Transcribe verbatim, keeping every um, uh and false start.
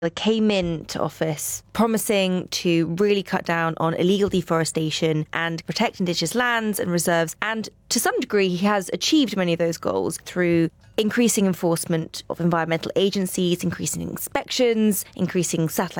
came into office promising to really cut down on illegal deforestation and protect indigenous lands and reserves. And to some degree, he has achieved many of those goals through increasing enforcement of environmental agencies, increasing inspections, increasing satellite